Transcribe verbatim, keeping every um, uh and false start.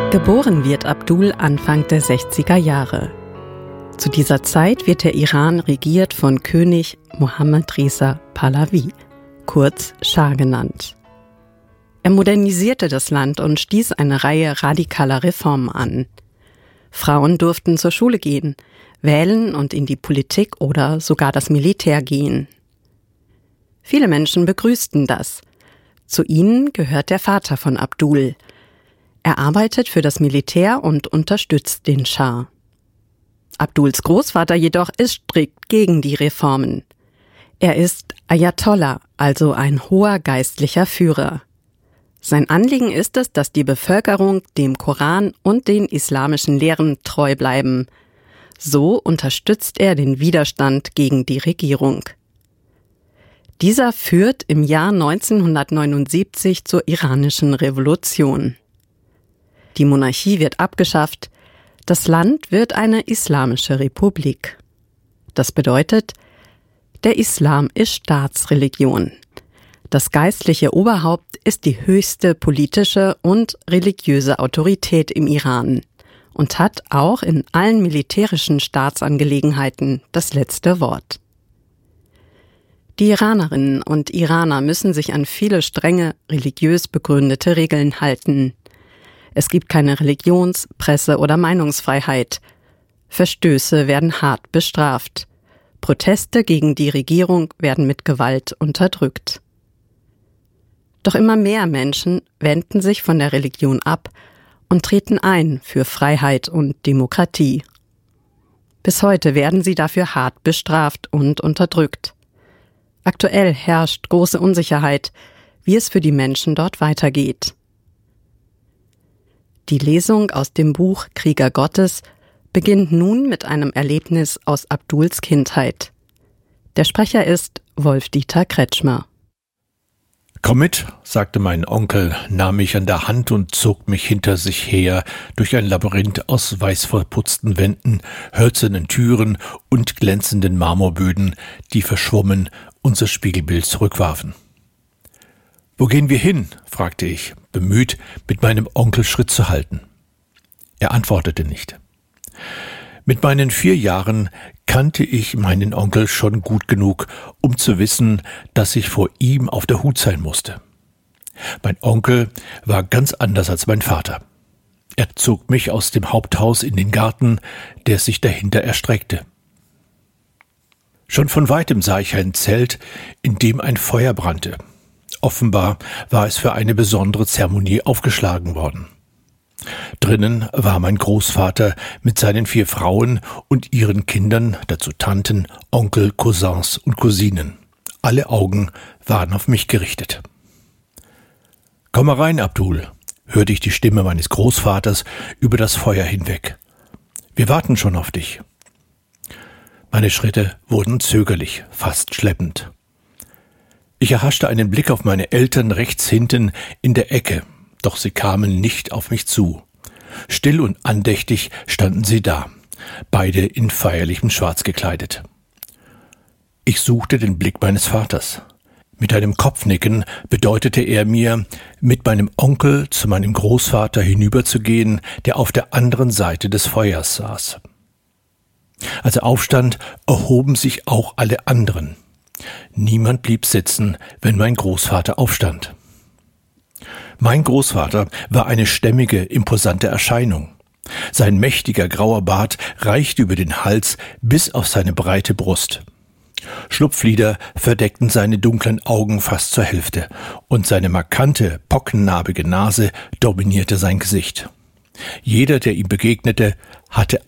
Geboren wird Abdul Anfang der sechziger Jahre. Zu dieser Zeit wird der Iran regiert von König Mohammad Reza Pahlavi, kurz Schah genannt. Er modernisierte das Land und stieß eine Reihe radikaler Reformen an. Frauen durften zur Schule gehen, wählen und in die Politik oder sogar das Militär gehen. Viele Menschen begrüßten das. Zu ihnen gehört der Vater von Abdul. Er arbeitet für das Militär und unterstützt den Schah. Abduls Großvater jedoch ist strikt gegen die Reformen. Er ist Ayatollah, also ein hoher geistlicher Führer. Sein Anliegen ist es, dass die Bevölkerung dem Koran und den islamischen Lehren treu bleiben. So unterstützt er den Widerstand gegen die Regierung. Dieser führt im Jahr neunzehnhundertneunundsiebzig zur iranischen Revolution. Die Monarchie wird abgeschafft, das Land wird eine islamische Republik. Das bedeutet, der Islam ist Staatsreligion. Das geistliche Oberhaupt ist die höchste politische und religiöse Autorität im Iran und hat auch in allen militärischen Staatsangelegenheiten das letzte Wort. Die Iranerinnen und Iraner müssen sich an viele strenge, religiös begründete Regeln halten. Es gibt keine Religions-, Presse- oder Meinungsfreiheit. Verstöße werden hart bestraft. Proteste gegen die Regierung werden mit Gewalt unterdrückt. Doch immer mehr Menschen wenden sich von der Religion ab und treten ein für Freiheit und Demokratie. Bis heute werden sie dafür hart bestraft und unterdrückt. Aktuell herrscht große Unsicherheit, wie es für die Menschen dort weitergeht. Die Lesung aus dem Buch Krieger Gottes beginnt nun mit einem Erlebnis aus Abduls Kindheit. Der Sprecher ist Wolf-Dieter Kretschmer. »Komm mit«, sagte mein Onkel, nahm mich an der Hand und zog mich hinter sich her durch ein Labyrinth aus weiß verputzten Wänden, hölzernen Türen und glänzenden Marmorböden, die verschwommen unser Spiegelbild zurückwarfen. »Wo gehen wir hin?«, fragte ich, bemüht, mit meinem Onkel Schritt zu halten. Er antwortete nicht. Mit meinen vier Jahren kannte ich meinen Onkel schon gut genug, um zu wissen, dass ich vor ihm auf der Hut sein musste. Mein Onkel war ganz anders als mein Vater. Er zog mich aus dem Haupthaus in den Garten, der sich dahinter erstreckte. Schon von weitem sah ich ein Zelt, in dem ein Feuer brannte. Offenbar war es für eine besondere Zeremonie aufgeschlagen worden. Drinnen war mein Großvater mit seinen vier Frauen und ihren Kindern, dazu Tanten, Onkel, Cousins und Cousinen. Alle Augen waren auf mich gerichtet. »Komm mal rein, Abdul«, hörte ich die Stimme meines Großvaters über das Feuer hinweg. »Wir warten schon auf dich.« Meine Schritte wurden zögerlich, fast schleppend. Ich erhaschte einen Blick auf meine Eltern rechts hinten in der Ecke, doch sie kamen nicht auf mich zu. Still und andächtig standen sie da, beide in feierlichem Schwarz gekleidet. Ich suchte den Blick meines Vaters. Mit einem Kopfnicken bedeutete er mir, mit meinem Onkel zu meinem Großvater hinüberzugehen, der auf der anderen Seite des Feuers saß. Als er aufstand, erhoben sich auch alle anderen. Niemand blieb sitzen, wenn mein Großvater aufstand. Mein Großvater war eine stämmige, imposante Erscheinung. Sein mächtiger grauer Bart reichte über den Hals bis auf seine breite Brust. Schlupflider verdeckten seine dunklen Augen fast zur Hälfte und seine markante, pockennarbige Nase dominierte sein Gesicht. Jeder, der ihm begegnete, hatte